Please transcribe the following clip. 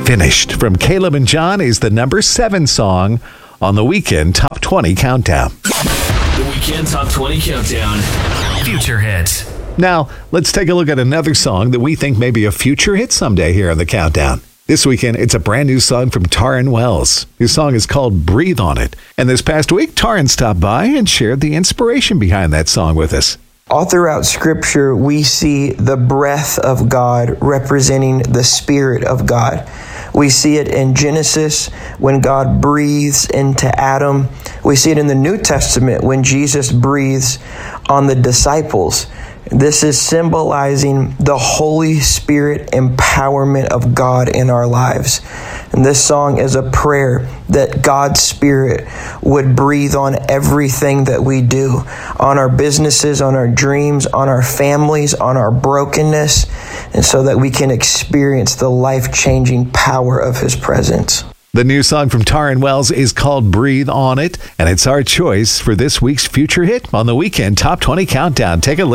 Finished from Caleb and John is the number 7 song on the Weekend Top 20 Countdown. The Weekend Top 20 Countdown. Future hit. Now, let's take a look at another song that we think may be a future hit someday here on the Countdown. This weekend, it's a brand new song from Taryn Wells. His song is called Breathe on It. And this past week, Taryn stopped by and shared the inspiration behind that song with us. All throughout Scripture, we see the breath of God representing the Spirit of God. We see it in Genesis when God breathes into Adam. We see it in the New Testament when Jesus breathes on the disciples. This is symbolizing the Holy Spirit empowerment of God in our lives. And this song is a prayer that God's Spirit would breathe on everything that we do, on our businesses, on our dreams, on our families, on our brokenness, and so that we can experience the life-changing power of His presence. The new song from Taryn Wells is called Breathe on It, and it's our choice for this week's future hit on the Weekend Top 20 Countdown. Take a listen.